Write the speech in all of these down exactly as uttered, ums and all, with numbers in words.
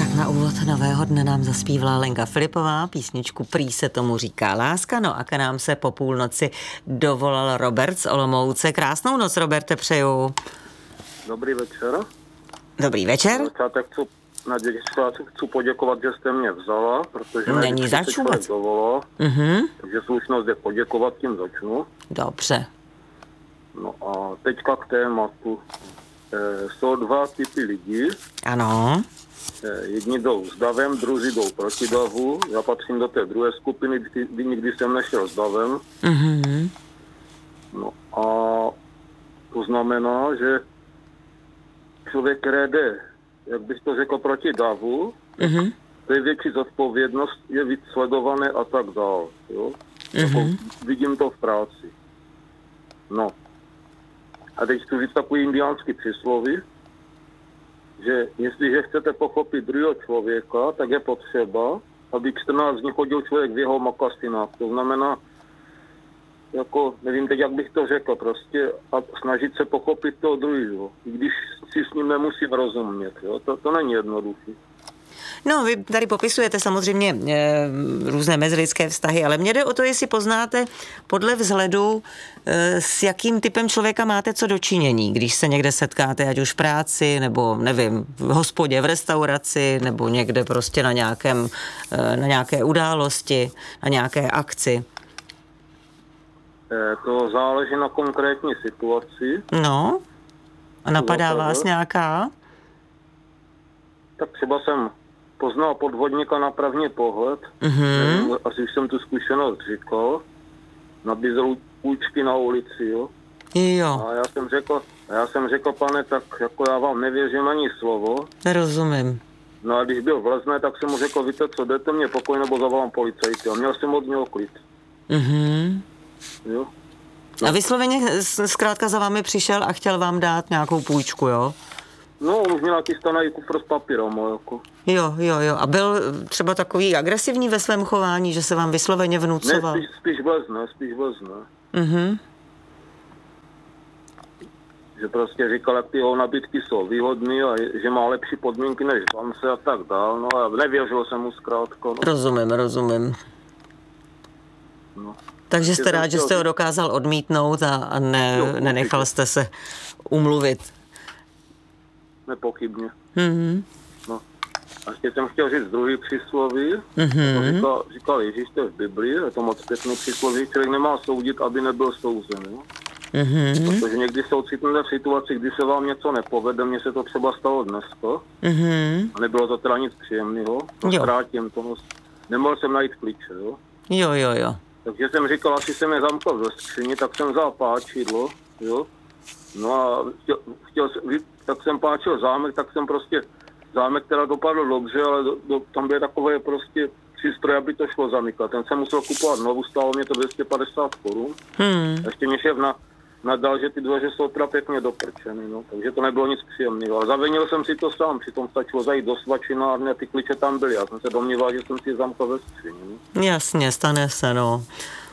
Na úvod nového dne nám zaspívala Lenka Filipová, písničku Prý se tomu říká láska, no a k nám se po půlnoci dovolal Robert z Olomouce. Krásnou noc, Roberte, přeju. Dobrý večer. Dobrý večer. Začátek chci, na začátku chci poděkovat, že jste mě vzala, protože není zač vůbec. Dovolal, uh-huh. takže slušnost je poděkovat, tím začnu. Dobře. No a teďka k tématu. E, jsou dva typy lidí. Ano. E, jedni jdou s davem, druzí jdou proti davu. Já patřím do té druhé skupiny, kdy, kdy nikdy jsem nešel s davem. Uh-huh. No a to znamená, že člověk, který jde, jak bych to řekl, proti davu, uh-huh. to je větší zodpovědnost, je víc sledované a tak dál. Jo? Uh-huh. Jako vidím to v práci. No. A teď chci říct takový indiánský přísloví, že jestliže chcete pochopit druhého člověka, tak je potřeba, aby čtrnáct dní chodil člověk v jeho makasinách. To znamená, jako, nevím teď, jak bych to řekl, prostě a snažit se pochopit toho druhého, i když si s ním nemusím rozumět, jo? To, to není jednoduché. No, vy tady popisujete samozřejmě e, různé mezilidské vztahy, ale mně jde o to, jestli poznáte podle vzhledu, e, s jakým typem člověka máte co dočinění, když se někde setkáte, ať už v práci, nebo nevím, v hospodě, v restauraci, nebo někde prostě na nějakém, e, na nějaké události, na nějaké akci. E, to záleží na konkrétní situaci. No, a napadá vás nějaká? Tak třeba jsem poznal podvodníka na první pohled. Mm-hmm. Asi jsem tu zkušenost říkal. Nabízel půjčky na ulici, jo. Jo. A já jsem řekl, já jsem řekl, pane, tak jako já vám nevěřím ani slovo. Rozumím. No a když byl v Lezné, tak jsem mu řekl, víte co, dejte mě pokoj, nebo zavolám policajty. A měl jsem od něho klid. Mhm. Jo. No. A vysloveně zkrátka za vámi přišel a chtěl vám dát nějakou půjčku, jo? No, už měl nachystaný kufr s papírem, jako. Jo, jo, jo. A byl třeba takový agresivní ve svém chování, že se vám vysloveně vnucoval? Ne, spíš, spíš vlezne, spíš vlezne. Mhm. Že prostě říkal, jak ty jeho nabídky jsou výhodný a že má lepší podmínky než v bance a tak dál. No a nevěřil jsem mu zkrátka. No. Rozumím, rozumím. No. Takže jste rád, že jste ho dokázal odmítnout a, a ne, jo, nenechal jste se umluvit. Nepochybně. Mm-hmm. No. A ještě jsem chtěl říct druhý přísloví. Mm-hmm. Říkal, říkal Ježíš, to je v Biblii, je to moc pěkný přísloví, člověk nemá soudit, aby nebyl souzen. Jo? Mm-hmm. Protože někdy se ocitnete v situaci, kdy se vám něco nepovede, mně se to třeba stalo dneska. Mm-hmm. A nebylo to teda nic příjemného. Zkrátím toho. Nemohl jsem najít klíče, jo? Jo, jo, jo. Takže jsem říkal, asi jsem je zamkl ve skříni, tak jsem vzal páčidlo, jo? No a chtěl, chtěl, tak jsem páčil zámek, tak jsem prostě, zámek teda dopadl dobře, ale do, do, tam byly takové prostě přístroje, aby to šlo zamykat. Ten jsem musel kupovat znovu, stálo mě to dvě stě padesát korun. Hmm. Ještě mě šéf na, nadal, že ty dveře jsou teda pěkně doprčeny, no. Takže to nebylo nic příjemného. Ale zavinil jsem si to sám, přitom stačilo zajít do svačinárny a ty klíče tam byly. Já jsem se domníval, že jsem si je zamkl ve skříni. No. Jasně, stane se, no.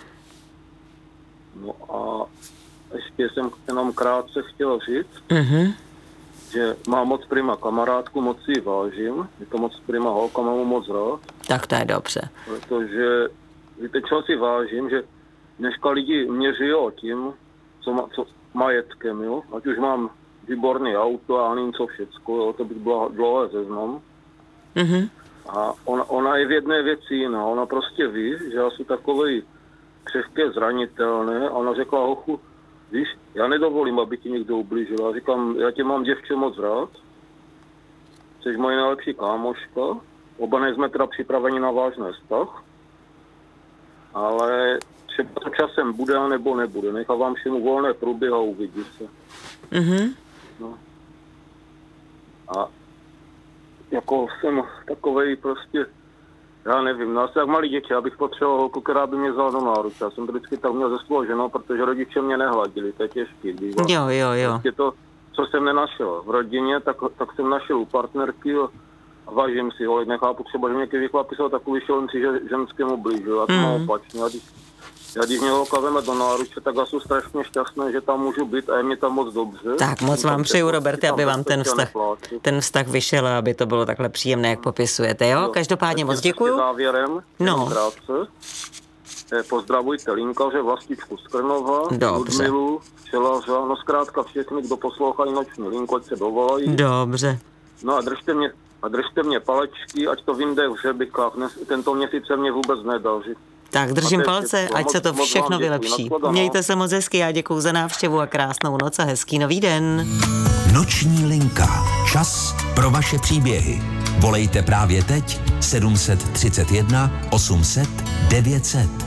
No a ještě jsem jenom krátce chtěl říct, mm-hmm. že mám moc prima kamarádku, moc si vážím, je to moc prima holka, mám moc rád. Tak to je dobře. Protože, víte, čeho si vážím, že dneška lidi měří o tím, co, má, co majetkem, jo, ať už mám výborný auto a nevím co všecko, jo, to bych byla dlouhé seznam. Mm-hmm. A ona, ona je v jedné věci jiná, ona prostě ví, že já jsem takovej křehké, zranitelné a ona řekla, hochu, víš, já nedovolím, aby ti někdo ublížil. Já říkám, já tě mám, děvče, moc rád. Jsi moje nejlepší kámoška. Oba nejsme teda připraveni na vážný vztah. Ale třeba to časem bude, a nebo nebude. Nechávám všemu volné průběh a uvidí se. Mm-hmm. No. A jako jsem takovej prostě, já nevím, no asi jak malý děti, abych potřeboval holku, která by mě vzala do náruče. Já jsem to vždycky tak měl ze svou ženou, protože rodiče mě nehladili, to je těžký. Bývá. Jo, jo, jo. Prostě to, co jsem nenašel v rodině, tak, tak jsem našel u partnerky a vážím si ho, nechápu třeba, že někdy chlapi jsou takový šelenci, že ženskému blížil, a to mm. má opačně. A když Já když mě holka veme do náruče, tak já jsem strašně šťastný, že tam můžu být a je mi tam moc dobře. Tak moc vám přeju, Roberte, aby vám ten vztah, ten vztah vyšel a aby to bylo takhle příjemné, jak popisujete, jo? Každopádně moc děkuju. Závěrem, no. krátce. Pozdravujte Linkaře, Vlastičku z Krnova, Dobře. Ludmilu, Včelaře, no zkrátka všichni, kdo poslouchají noční linku, ať se dovolají. Dobře. No a držte mě, a držte mě palečky, ať to vyjde v hřebikách. Tento měsíc se mě vůbec nedal. Že... Tak držím palce, ať se to všechno vylepší. Mějte se moc hezky, já děkuju za návštěvu a krásnou noc a hezký nový den. Noční linka. Čas pro vaše příběhy. Volejte právě teď sedm set třicet jedna osm set devět set.